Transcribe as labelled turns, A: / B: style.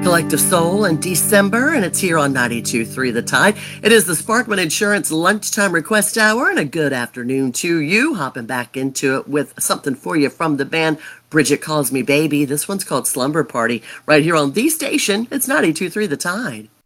A: Collective Soul in December, and it's here on 92.3 The Tide. It is the Sparkman Insurance Lunchtime Request Hour, and a good afternoon to you. Hopping back into it with something for you from the band Bridget Calls Me Baby. This one's called Slumber Party, right here on the station. It's 92.3 The Tide.